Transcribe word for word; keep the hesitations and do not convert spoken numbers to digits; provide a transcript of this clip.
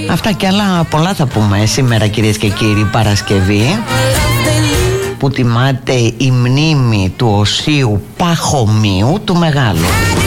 Αυτά και άλλα πολλά θα πούμε σήμερα, κυρίες και κύριοι, Παρασκευή, που τιμάται η μνήμη του Οσίου Παχωμίου του Μεγάλου.